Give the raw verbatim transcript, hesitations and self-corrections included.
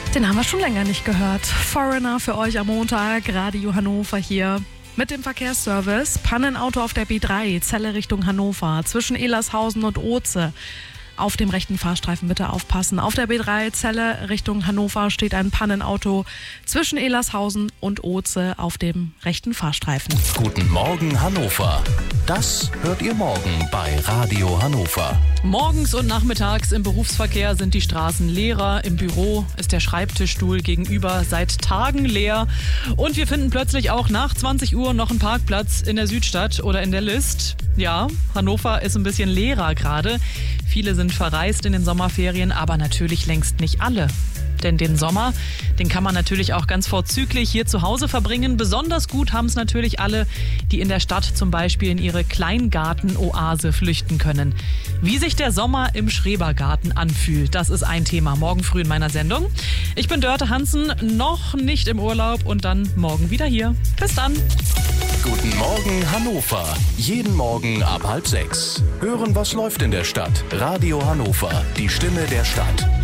Den haben wir schon länger nicht gehört. Foreigner für euch am Montag, Radio Hannover hier. Mit dem Verkehrsservice. Pannenauto auf der B drei, Celle Richtung Hannover, zwischen Elershausen und Oze. Auf dem rechten Fahrstreifen bitte aufpassen. Auf der B drei, Celle Richtung Hannover, steht ein Pannenauto zwischen Elershausen und Oze auf dem rechten Fahrstreifen. Guten Morgen Hannover. Das hört ihr morgen bei Radio Hannover. Morgens und nachmittags im Berufsverkehr sind die Straßen leerer. Im Büro ist der Schreibtischstuhl gegenüber seit Tagen leer. Und wir finden plötzlich auch nach zwanzig Uhr noch einen Parkplatz in der Südstadt oder in der List. Ja, Hannover ist ein bisschen leerer gerade. Viele sind verreist in den Sommerferien, aber natürlich längst nicht alle. Denn den Sommer, den kann man natürlich auch ganz vorzüglich hier zu Hause verbringen. Besonders gut haben es natürlich alle, die in der Stadt zum Beispiel in ihre Kleingarten-Oase flüchten können. Wie sich der Sommer im Schrebergarten anfühlt, das ist ein Thema morgen früh in meiner Sendung. Ich bin Dörte Hansen, noch nicht im Urlaub und dann morgen wieder hier. Bis dann. Guten Morgen Hannover. Jeden Morgen ab halb sechs. Hören, was läuft in der Stadt. Radio Hannover, die Stimme der Stadt.